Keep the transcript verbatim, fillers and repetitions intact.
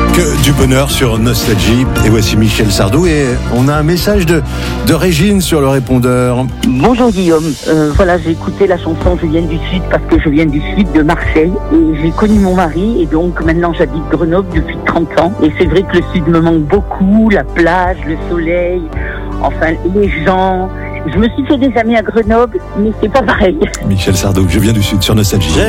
Que du bonheur sur Nostalgie. Et voici Michel Sardou. Et on a un message de, de Régine sur le répondeur. Bonjour Guillaume. Euh, voilà, j'ai écouté la chanson Je viens du Sud parce que je viens du Sud de Marseille. Et j'ai connu mon mari. Et donc maintenant j'habite Grenoble depuis trente ans. Et c'est vrai que le Sud me manque beaucoup. La plage, le soleil, enfin les gens. Je me suis fait des amis à Grenoble, mais c'est pas pareil. Michel Sardou, Je viens du Sud sur Nostalgie.